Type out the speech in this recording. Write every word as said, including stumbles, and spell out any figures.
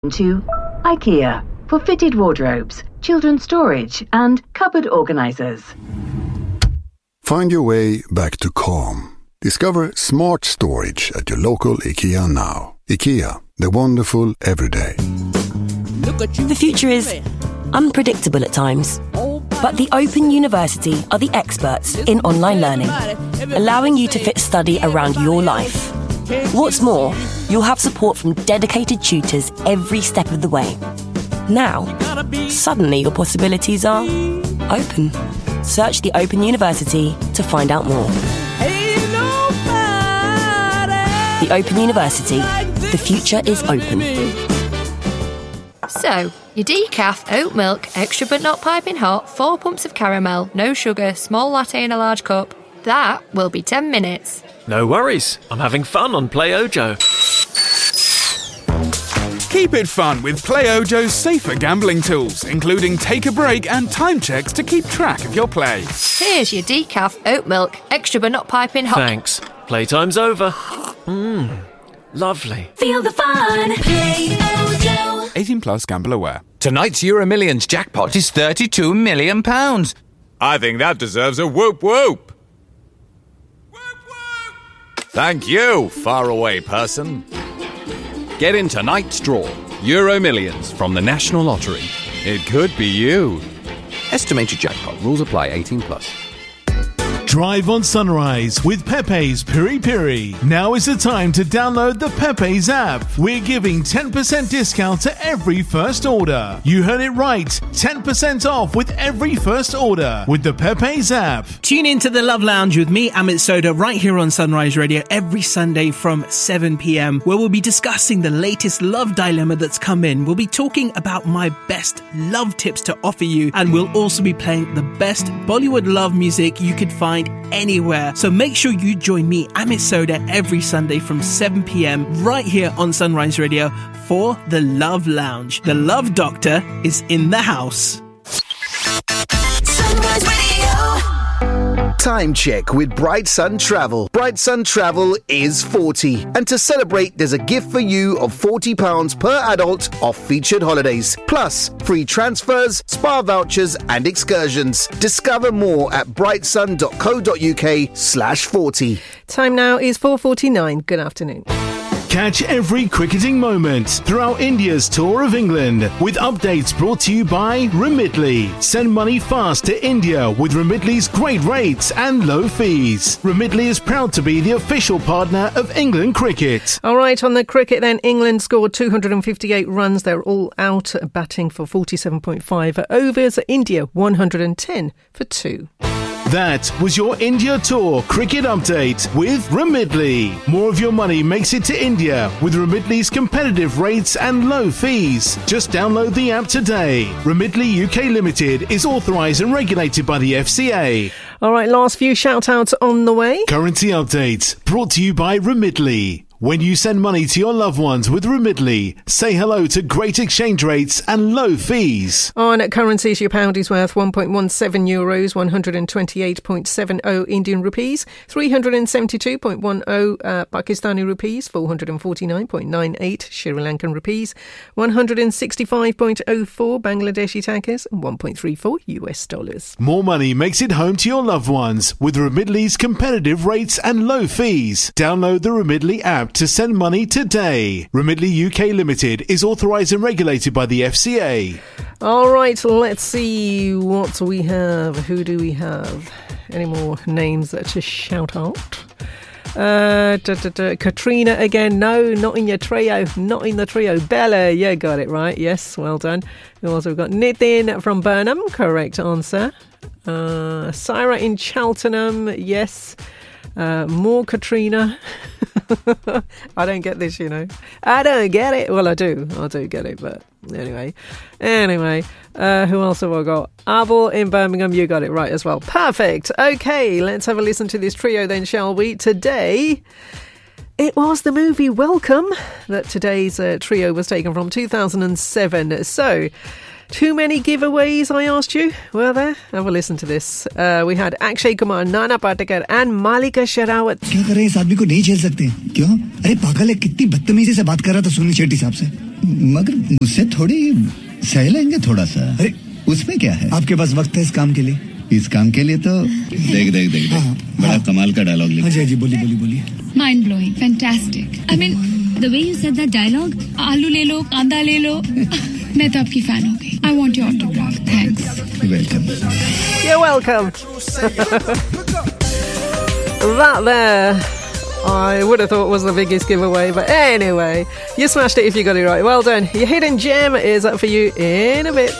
To IKEA for fitted wardrobes, children's storage and cupboard organisers. Find your way back to calm. Discover smart storage at your local IKEA now. IKEA, the wonderful everyday. The future is unpredictable at times, but the Open University are the experts in online learning, allowing you to fit study around your life. What's more, you'll have support from dedicated tutors every step of the way. Now, suddenly your possibilities are open. Search the Open University to find out more. The Open University. The future is open. So, your decaf, oat milk, extra but not piping hot, four pumps of caramel, no sugar, small latte in a large cup. That will be ten minutes. No worries. I'm having fun on Play Ojo. Keep it fun with Play Ojo's safer gambling tools, including take a break and time checks to keep track of your play. Here's your decaf, oat milk, extra but not piping hot. Thanks. Playtime's over. Mmm, lovely. Feel the fun. Play Ojo. eighteen plus, gamble aware. Tonight's Euro Millions jackpot is thirty-two million pounds. I think that deserves a whoop whoop. Thank you, faraway person. Get in tonight's draw. Euro Millions from the National Lottery. It could be you. Estimated jackpot. Rules apply. eighteen plus. Drive on Sunrise with Pepe's Piri Piri. Now is the time to download the Pepe's app. We're giving ten percent discount to every first order. You heard it right. ten percent off with every first order with the Pepe's app. Tune in to the Love Lounge with me, Amit Soda, right here on Sunrise Radio every Sunday from seven p.m, where we'll be discussing the latest love dilemma that's come in. We'll be talking about my best love tips to offer you, and we'll also be playing the best Bollywood love music you could find anywhere. So make sure you join me, Amit Soda, every Sunday from seven p.m. right here on Sunrise Radio for the Love Lounge. The Love Doctor is in the house. Sunrise Radio. Time check with Bright Sun Travel. Bright Sun Travel is forty. And to celebrate, there's a gift for you of forty pounds per adult off featured holidays. Plus, free transfers, spa vouchers and excursions. Discover more at brightsun.co.uk slash 40. Time now is four forty-nine. Good afternoon. Catch every cricketing moment throughout India's tour of England with updates brought to you by Remitly. Send money fast to India with Remitly's great rates and low fees. Remitly is proud to be the official partner of England cricket. All right, on the cricket then, England scored two hundred fifty-eight runs. They're all out batting for forty-seven point five overs. India one hundred ten for two. That was your India Tour cricket update with Remitly. More of your money makes it to India with Remitly's competitive rates and low fees. Just download the app today. Remitly U K Limited is authorised and regulated by the F C A. All right, last few shout-outs on the way. Currency update brought to you by Remitly. When you send money to your loved ones with Remitly, say hello to great exchange rates and low fees. On currencies, your pound is worth one point one seven euros, one hundred twenty-eight point seven zero Indian rupees, three hundred seventy-two point one zero uh, Pakistani rupees, four hundred forty-nine point nine eight Sri Lankan rupees, one hundred sixty-five point zero four Bangladeshi takas, and one point three four U S dollars. More money makes it home to your loved ones with Remitly's competitive rates and low fees. Download the Remitly app to send money today. Remitly U K Limited is authorised and regulated by the F C A. All right, let's see what we have. Who do we have? Any more names to shout out? Uh, da, da, da. Katrina again. No, not in your trio. Not in the trio. Bella, yeah, got it right. Yes, well done. We also got Nitin from Burnham. Correct answer. Uh, Syra in Cheltenham. Yes. Uh, more Katrina. I don't get this, you know. I don't get it. Well, I do. I do get it, but anyway. Anyway, uh, who else have I got? Abel in Birmingham. You got it right as well. Perfect. Okay, let's have a listen to this trio then, shall we? Today, it was the movie Welcome that today's uh, trio was taken from, two thousand seven. So, too many giveaways, I asked you? Were there? Have a listen to this. Uh, we had Akshay Kumar, Nana Patekar and Malika Sherawat. क्या करें, इस आदमी को नहीं झेल सकते क्यों? अरे पागल है, कितनी बदतमीजी से बात कर रहा था सुनील शेट्टी साहब से. मगर मुझसे थोड़ी सह लेंगे थोड़ा सा। अरे उसमें क्या है? आपके पास वक्त है इस काम के लिए? इस काम के लिए तो देख देख देख हाँ, बड़ा हाँ, कमाल का डायलॉग लिखा। हाँ जी बोलिए बोलिए बोलिए। Mind blowing, fantastic. I mean, the way you said that dialogue, आलू ले लो, कांदा ले लो, मैं तो आपकी फैन हो गई. I want your autograph. Thanks. Welcome. You're welcome. That there, I would have thought was the biggest giveaway, but anyway, you smashed it if you got it right. Well done. Your hidden gem is up for you in a bit.